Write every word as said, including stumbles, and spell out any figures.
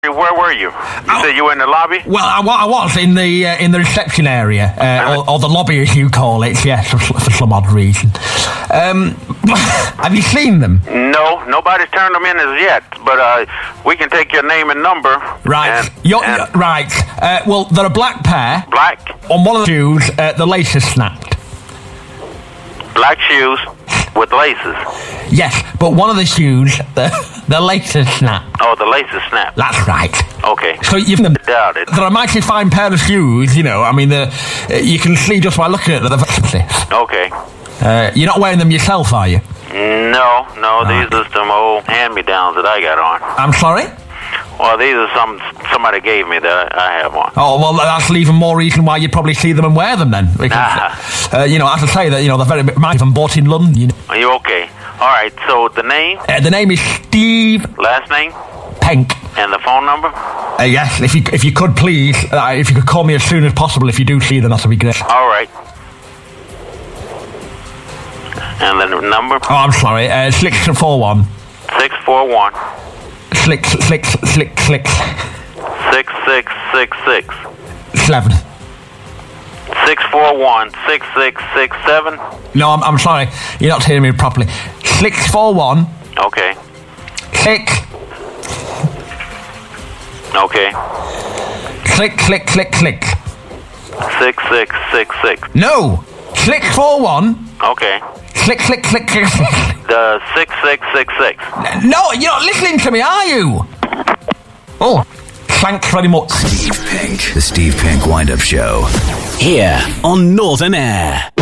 Where were you? You Oh. said you were in the lobby? Well, I, wa- I was in the uh, in the reception area, uh, or, or the lobby as you call it, yes, for, for some odd reason. Um, have you seen them? No, nobody's turned them in as yet, but uh, we can take your name and number. Right, And, You're, and right. Uh, well, they're a black pair. black, On one of the shoes, uh, the lace is snapped. black shoes with laces. Yes, but one of the shoes, the, the lace is snapped. Oh, the laces snapped. That's right. Okay. So you've them. Doubt it. They're a mighty fine pair of shoes, you know. I mean, the, uh, you can see just by looking at them. Okay. Uh, you're not wearing them yourself, are you? No, no, these are some old hand-me-downs that I got on. I'm sorry? Well, these are some somebody gave me that I have on. Oh, well, that's even more reason why you'd probably see them and wear them then. Because, Ah. uh, you know, as I say, that you know, they're very might have been bought in London. You know. Are you okay? All right, so the name, uh, the name is Steve last name, Penk. and the phone number? Uh, yes, if you if you could please, uh, if you could call me as soon as possible if you do see them, that would be great. All right. And the number? Oh, I'm sorry. Uh, six four one. six four one, Slick, slick, slick, slick. six six six six. Seven. six four one, six six six seven. No, I'm, I'm sorry. You're not hearing me properly. Six four one. Okay. Six. Okay. Click, click, click, click. six six six six. No. Click four one. Okay. Click, click, click, click, click. The six six six six. No, you're not listening to me, are you? Oh, thanks very much. Steve Pink, the Steve Pink Wind Up Show. Here on Northern Air.